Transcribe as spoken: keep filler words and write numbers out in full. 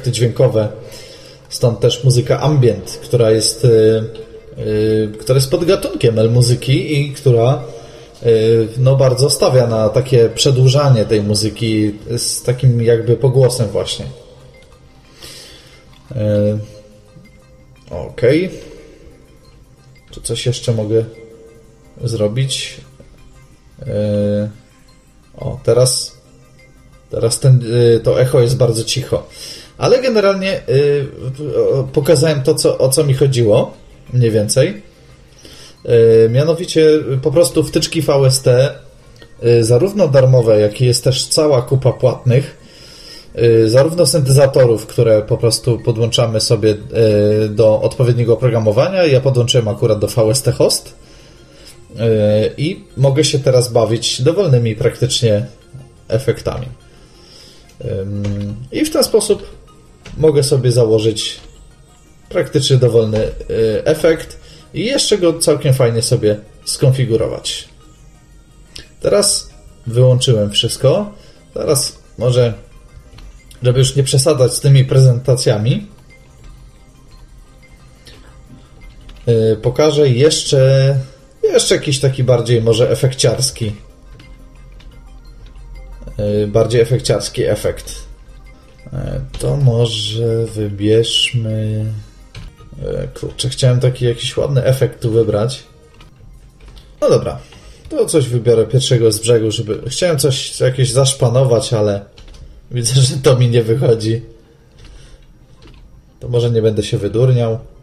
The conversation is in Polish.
efekty dźwiękowe. Stąd też muzyka ambient, która jest, yy, która jest podgatunkiem L-muzyki i która yy, no, bardzo stawia na takie przedłużanie tej muzyki z takim jakby pogłosem właśnie. Yy, Okej. Okay. Czy coś jeszcze mogę zrobić? Yy, o, teraz teraz ten, yy, to echo jest bardzo cicho. Ale generalnie yy, pokazałem to, co, o co mi chodziło, mniej więcej. Yy, mianowicie po prostu wtyczki V S T, yy, zarówno darmowe, jak i jest też cała kupa płatnych, yy, zarówno syntezatorów, które po prostu podłączamy sobie yy, do odpowiedniego oprogramowania. Ja podłączyłem akurat do V S T Host yy, i mogę się teraz bawić dowolnymi praktycznie efektami. Yy, I w ten sposób mogę sobie założyć praktycznie dowolny y, efekt i jeszcze go całkiem fajnie sobie skonfigurować. Teraz wyłączyłem wszystko. Teraz może, żeby już nie przesadzać z tymi prezentacjami, y, pokażę jeszcze jeszcze jakiś taki bardziej może efekciarski y, bardziej efekciarski efekt. To może wybierzmy... Kurczę, chciałem taki jakiś ładny efekt tu wybrać. No dobra, to coś wybiorę pierwszego z brzegu, żeby... Chciałem coś jakieś zaszpanować, ale widzę, że to mi nie wychodzi. To może nie będę się wydurniał.